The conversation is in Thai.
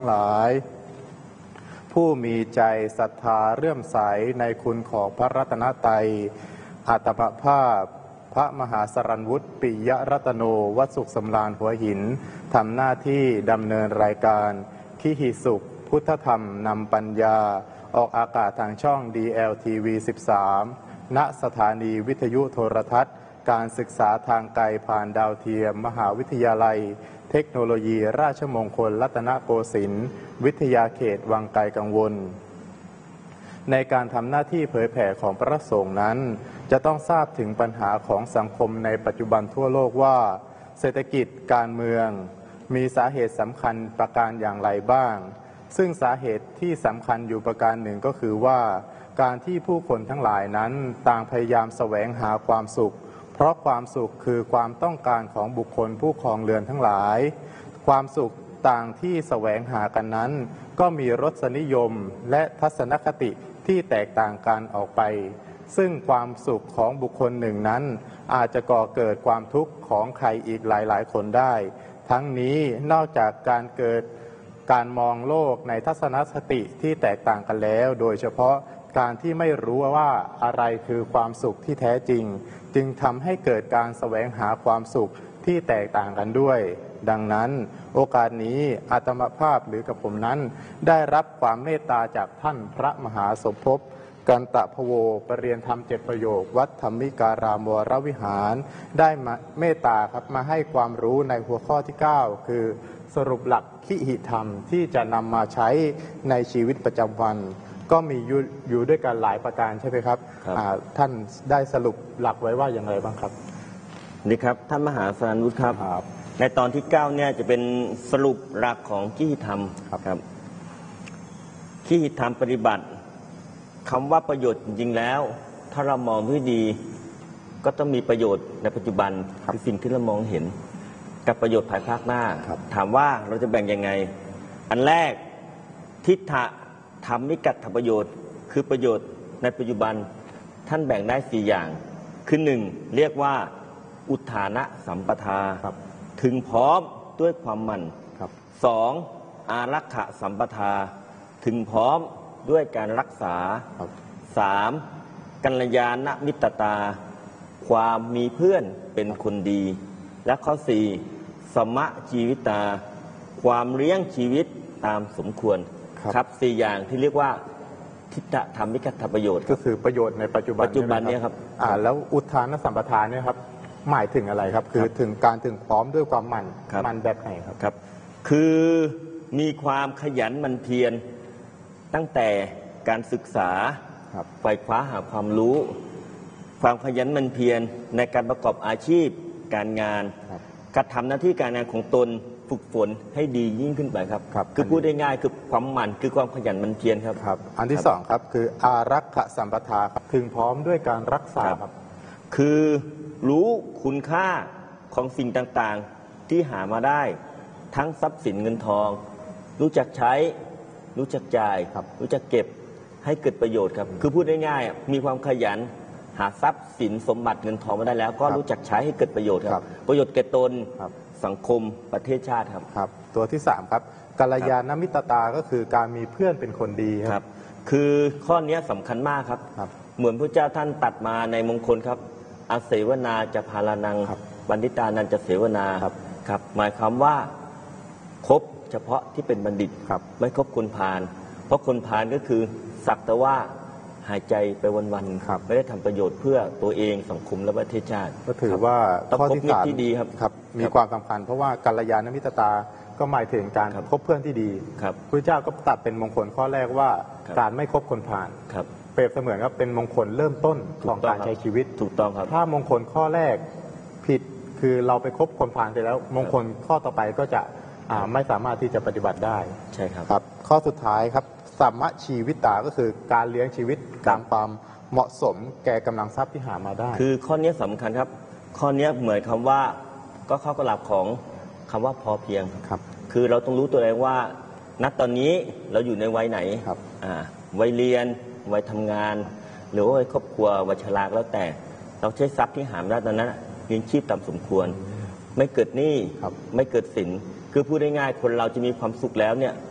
หลายผู้มีใจศรัทธาเลื่อมใสในคุณของพระรัตนตรัยอาตมภาพพระมหาสรรวุฒิปิยรัตโนวัดสุขสำราญหัวหินทำหน้าที่ดำเนินรายการคิหิสุขพุทธธรรมนำปัญญาออกอากาศทางช่อง DLTV 13 ณ สถานีวิทยุโทรทัศน์การศึกษาทางไกลผ่านดาวเทียมมหาวิทยาลัยเทคโนโลยีราชมงคลรัตนโกสินทร์วิทยาเขตวังไกลกังวลในการทำหน้าที่เผยแผ่ของพระสงฆ์นั้นจะต้องทราบถึงปัญหาของสังคมในปัจจุบันทั่วโลกว่าเศรษฐกิจการเมืองมีสาเหตุสำคัญประการอย่างไรบ้างซึ่งสาเหตุที่สำคัญอยู่ประการหนึ่งก็คือว่าการที่ผู้คนทั้งหลายนั้นต่างพยายามแสวงหาความสุขเพราะความสุขคือความต้องการของบุคคลผู้ครองเรือนทั้งหลายความสุขต่างที่แสวงหากันนั้นก็มีรสนิยมและทัศนคติที่แตกต่างกันออกไปซึ่งความสุขของบุคคลหนึ่งนั้นอาจจะก่อเกิดความทุกข์ของใครอีกหลายๆคนได้ทั้งนี้นอกจากการเกิดการมองโลกในทัศนคติที่แตกต่างกันแล้วโดยเฉพาะการที่ไม่รู้ว่าอะไรคือความสุขที่แท้จริงจึงทำให้เกิดการแสวงหาความสุขที่แตกต่างกันด้วยดังนั้นโอกาสนี้อาตมภาพหรือกับผมนั้นได้รับความเมตตาจากท่านพระมหาสมภพกันตะพโวประเรียนธรรม7ประโยควัดธรรมิการามวรวิหารได้มาเมตตาครับมาให้ความรู้ในหัวข้อที่9คือสรุปหลักคิหิธรรมที่จะนำมาใช้ในชีวิตประจำวันก็มีอยู่ด้วยกันหลายประการใช่ไหมครับท่านได้สรุปหลักไว้ว่าอย่างไรบ้างครับนี่ครับท่านมหาสรรวุฒิครับในตอนที่9เนี่ยจะเป็นสรุปหลักของคิหิธรรมครับคิหิธรรมปฏิบัติคำว่าประโยชน์จริงๆแล้วถ้าเรามองด้วยดีก็ต้องมีประโยชน์ในปัจจุบันคือสิ่งที่เรามองเห็นกับประโยชน์ภายภาคหน้าถามว่าเราจะแบ่งยังไงอันแรกทิฏฐะธรรมิกัตถประโยชน์คือประโยชน์ในปัจจุบันท่านแบ่งได้4อย่างคือ1เรียกว่าอุทานะสัมปทาถึงพร้อมด้วยความหมั่น2อารักขะสัมปทาถึงพร้อมด้วยการรักษา3กัลยาณมิตรตาความมีเพื่อนเป็นคนดีและข้อ4สมะชีวิตาความเลี้ยงชีวิตตามสมควรครับ4อย่างที่เรียกว่าทิฏฐธรรมิกัตถประโยชน์ก็คือประโยชน์ในปัจจุบันนี้ครับแล้วอุทานสัมปทานเนี่ยครับหมายถึงอะไรครับคือถึงการถึงพร้อมด้วยความหมั่นแบบไหนครับคือมีความขยันหมั่นเพียรตั้งแต่การศึกษาไขว่คว้าหาความรู้ความขยันหมั่นเพียรในการประกอบอาชีพการงานกระทำหน้าที่การงานของตนฝึกฝนให้ดียิ่งขึ้นไปครับคือพูดได้ง่ายคือความหมั่นคือความขยันหมั่นเพียรครับอันที่2ครับคืออารักขะสัมปทาถึงพร้อมด้วยการรักษาครับคือรู้คุณค่าของสิ่งต่างๆที่หามาได้ทั้งทรัพย์สินเงินทองรู้จักใช้รู้จักจ่ายรู้จักเก็บให้เกิดประโยชน์ครับคือพูดง่ายๆมีความขยันหาทรัพย์สินสมบัติเงินทองมาได้แล้วก็รู้จักใช้ให้เกิดประโยชน์ครับประโยชน์แก่ตนสังคมประเทศชาติครับตัวที่3ครับกัลยาณมิตรตาก็คือการมีเพื่อนเป็นคนดีครับคือข้อนี้สำคัญมากครับเหมือนพระเจ้าท่านตัดมาในมงคลครับอาเสวนาจะพาลานังบัณฑิตานันจะเสวนาครับหมายความว่าคบเฉพาะที่เป็นบัณฑิตไม่คบคนพาลเพราะคนพาลก็คือสักแต่ว่าหายใจไปวันๆไม่ได้ทำประโยชน์เพื่อตัวเองสังคมและประเทศชาติก็ถือว่าข้อที่3ที่ดีครับมีความสำคัญเพราะว่ากัลยาณมิตรตาก็หมายถึงการคบเพื่อนที่ดีพระเจ้าก็ตัดเป็นมงคลข้อแรกว่าการไม่คบคนพาลเปรียบเสมือนว่าเป็นมงคลเริ่มต้นของการใช้ชีวิตถูกต้องครับถ้ามงคลข้อแรกผิดคือเราไปคบคนพาลไปแล้วมงคลข้อต่อไปก็จะไม่สามารถที่จะปฏิบัติได้ใช่ครับข้อสุดท้ายครับสัมมชีวิตาก็คือการเลี้ยงชีวิตตามความเหมาะสมแก่กำลังทรัพย์ที่หามาได้คือข้อนี้สำคัญครับข้อนี้เหมือนคำว่าก็เข้ากับหลักของคำว่าพอเพียงคือเราต้องรู้ตัวเองว่าณตอนนี้เราอยู่ในวัยไหนวัยเรียนวัยทำงานหรือว่าวัยครอบครัววัยชราแล้วแต่เราใช้ทรัพย์ที่หามาได้ตอนนั้นเลี้ยงชีพตามสมควรไม่เกิดหนี้ไม่เกิดสินคือพูดง่ายๆคนเราจะมีความสุขแล้วเนี่ย